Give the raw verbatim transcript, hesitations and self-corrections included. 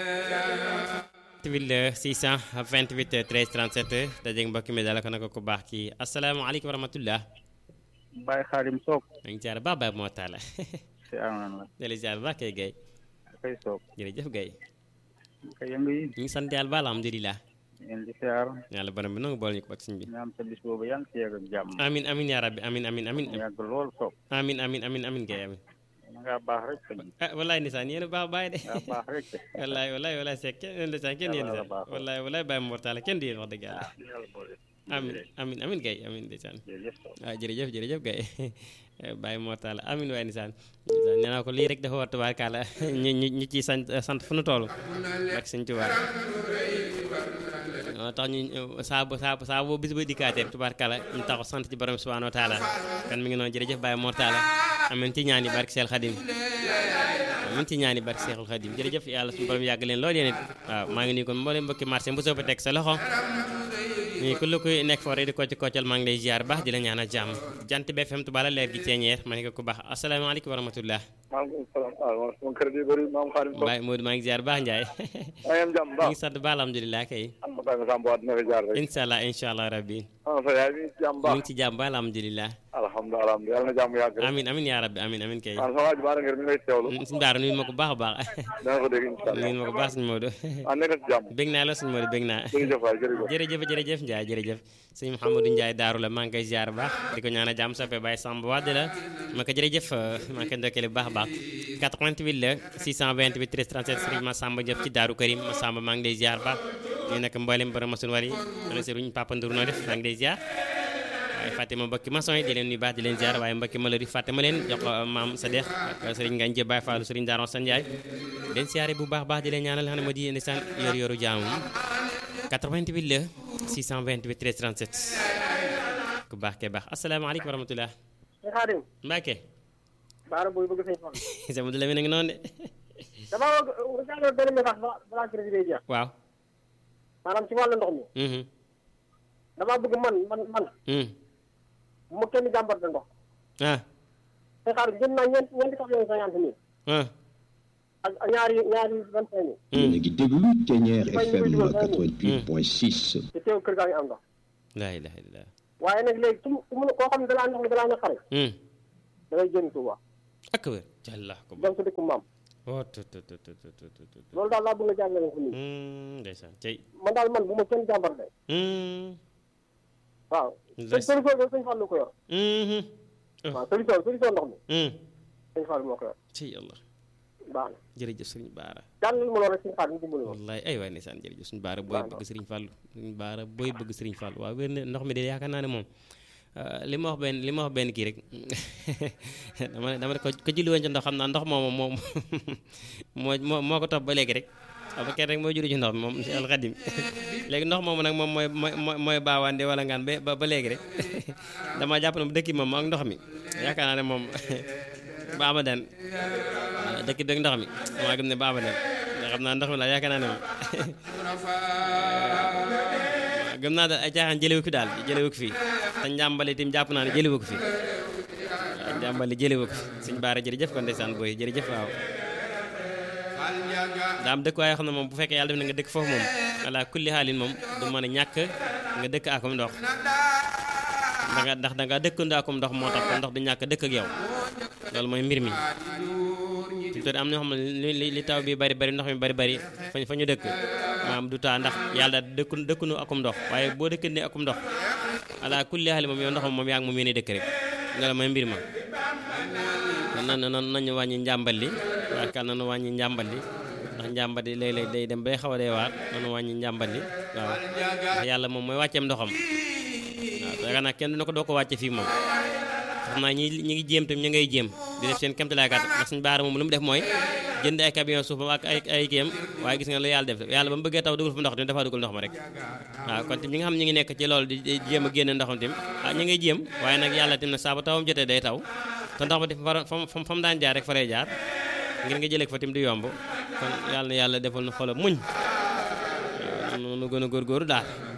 six cent vingt-huit treize trente-sept dajeeg mbokk mi dala ko naka ku baax kii asalaamaaleykum wa rahmatullah. Baye Xaadim Sock. maa ngi jaar baax Baye moo taala. si amoon la. jërëjëf jaar baax kay Gaye. kay Sock. jërëjëf Gaye. kay yëngu yi. ñu ngi sant yàlla ba alhamdulilah. ngeen di siyaar. yàlla borom bi nangu bool ñu ko ak suñ bi. ñaan sa bis boobu yaa ngi ci yegg ak jàmm. amin amin yaa rabbi amin amin amin. yàgg lool Sock. amin amin amin amin Gaye amin. na ngaa baax rek sëñ bi. ah walaay nisaan yéen a baax Baye de. yaa baax rek de. walaay walaay walaay Seck kenn nisaan kenn yéen nisaan walaay walaay Baye Mor Talla kenn di yéen wax dëgg yàlla. amin amin amin Gaye amin nisaan. waaw jërëjëf jërëjëf Gaye Baye Mor Talla amin waaye nisaan. nisaan nee naa ko lii rek dafa war tubaarkàlla ñu ñu ñu ciy sant sant fu nu toll ak suñ tubaar. moo tax ñu saabu saabu saabu bis ba dikkaatee tubaarkàlla ñu taxaw sant ci borom subhanahu wa taala kan mi ngi noonu jërëjëf Baye Mor Talla amin ci ñaani barke Seex Xadim amin ci ñaani barke Seexul Xadim jërëjëf yàlla suñu borom yàgg leen lool yéen it waaw maa ngi nii kon moo leen mbokki marché bu soobee teg sa loxo nii ku lu koy nekk foore di kocc koccal maa ngi lay ziar baax di la ñaanal jàmm jant B F M Touba leer gi ceeñeer ma ne ko ku baax asalaamaaleykum wa rahmatullah. maaleykum salaam waaw sama kër di bëri maam Xaadim Sock. Baye Modou maa ngi ziar baax Ndiaye. maa ngi am jàmm baax ñu ngi sant ba alhamdulilah kay. am na Baye Samba dina fi jaar rek. incha allah incha allah rabbi. ah sa yaay mi ngi ci jàmm baax ñu ngi ci jàmm ba alhamdulilah. alhamdulilah alhamdulilah yàlla na jàmm yàgg rek. amin amin yaa rabbi amin amin kay. waaw sama waa ji baara ngir mi ngi lay teewlu. suñu baara nuyu ma ko baax a baax. dana ko dégg incha allah nuyu ma ko baax suñu Modou. ah nekk ci jàmm. bég naa la suñu Modou bég naa. jërëjëf waay jërëjëf. jërëjëf jërëjëf Ndiaye jërëjëf sëñ Mouhamadou Ndiaye daaru la maa ngi koy ziar baax di ko ñaanal jàmm soppe Baye Samba Wade la ma ko jërëjëf maa ngi koy ndokkale bu baax a baax quatre-vingt-huit la six cent vingt-huit treize trente-sept Serigne Massamba Diop ci Daaru Karim Massamba maa ngi lay ziar baax ñu nekk mboolem borom maçon wari ana Serigne Papa Ndour noo def maa ngi lay ziar waaye fàtte ma mbokki maçon yi di leen nuyu baax di leen ziar waaye mbokki maladi fàtte ma leen jox ko maam Sadex ak Serigne Ngagne Diop Baye Fallou Serigne Daron San Ndiaye leen ziare bu baax baax di leen ñaanal xam ne moo di ndeysaan yor yoru jaamu quatre-vingt-huit la six cent vingt-huit treize trente-sept ku baax ke baax asalaamaaleykum wa rahmatullah. Xaadim Mbacke. Baara booy bëgg sëñ Fall. sama du la mi ngi noonu de. damaa bëgg benn message balaa crédit day jeex. waaw. maanaam ci wàllu ndox mi. damaa bëgg man man man. bu ma kenn jàmbat ndox. ah. sëñ Xaadim jënd naa ñeenti ñeenti camion cinquante mille. ah. ak ñaari ñaari vingt cinq mille. yéen a ngi déglu Thiéniere F M quatre-vingt-huit point six. te teew kër gaa ngi am ndox. laa ilaaha illallaah. waaye nag léegi su mu koo xam ne dalaa ndox mi dalaa naqare. da ngay jënd Tuuba. ak wér jàlla ko dem sa dëkku maam. oh tu tu tu tu tu tu. loolu daal laa bëgg nga jàngale ko nii. ndeysaan tey. man daal man bu ma kenn jàmbar de. waaw. solution bi sëñ Fall ko yor. waaw solution solution ndox mi. sëñ Fall moo ko yor. ci yàlla. baax na jërëjëf sëriñ Baara. jàllale ma loolu rek sëriñ Fall ñu dimbali ma. wallaay ay waay ndeysaan jërëjëf suñu Baara booy bëgg sëriñ Fall suñu Baara booy bëgg sëriñ Fall waaw wér na ndox mi de yaakaar naa ne moom li ma wax benn li ma wax benn kii rek dama dama ne ko ko julli woon ci ndox xam naa ndox moom moom moo moo moo ko topp ba léegi rek xam nga kenn rek mooy julli ci ndox mi moom si alxadim léegi ndox moomu nag moom mooy mooy mooy baawande wala ngaan ba ba léegi rek dama jàpp ne bu dëkk moom ak ndox mi yaakaar naa ne moom ba abadan dëkk beeg ndox mi maa gëm ne ba abadan nga xam naa ndox mi la yaakaar naa ne moom gëm naa daal ay caaxaan jëlewu ko daal jëlewu ko fii te njàmbale itam jàpp naa ne jëlewu ko fii waaw njàmbale jëlewu ko fi suñ Baara jërëjëf kon ndeysaan booy jërëjëf waaw daa am dëkk waaye xam ne moom bu fekkee yàlla def na nga dëkk foofu moom ala kulli xaalin moom du mën a ñàkk nga dëkk akum ndox danga ndax danga dëkkandoo akum ndox moo tax ko ndox du ñàkk dëkk ak yow loolu mooy mbir mi fi mu am ñoo xam ne li li taw bi bari bari ndox mi bari bari fa fa ñu dëkk maam du taa ndax yàlla dëkku dëkkunu akum ndox waaye boo dëkkandee akum ndox ala kulli xaali moom yow ndox moom yaa ngi moom yéene dëkk rek loolu mooy mbir ma kon nan nan nañu wàññi njàmbal li waaye kal nanu wàññi njàmbal li ndax njàmbal li léeg-léeg day dem bay xaw a dee waar nanu wàññi njàmbal li waaw ndax yàlla moom mooy wàcceem ndoxam waaw yaakaar naa kenn du na ko doo ko wàcce fii moom xam naa ñi ñi ngi jéem tam ñu ngay jéem di def seen kéemtalaay kàttan ndax suñu Baara moom lu mu def mooy jënd ay camion suuf ak ay ay kéem waaye gis nga lu yàlla def yàlla ba mu bëggee taw dugal fa ndox tamit dafa dugal ndox ma rek waaw kon ñi nga xam ñi ngi nekk ci loolu di jéem a génne ndoxam tamit ah ñi ngay jéem waaye nag yàlla tamit nag saa ba tawam jotee day taw te ndox ma di fa fa mu daan jaar rek fa lay jaar ngir nga jëlee ko fa tamit du yomb kon yàlla na yàlla defal nu xolo muñ nu gën a góorgóorlu daal